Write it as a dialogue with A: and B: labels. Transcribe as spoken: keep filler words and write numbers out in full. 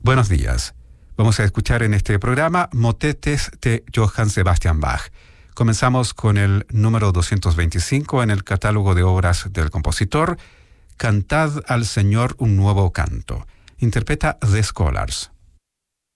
A: Buenos días. Vamos a escuchar en este programa motetes de Johann Sebastian Bach. Comenzamos con el número doscientos veinticinco en el catálogo de obras del compositor, Cantad al Señor un nuevo canto. Interpreta The Scholars.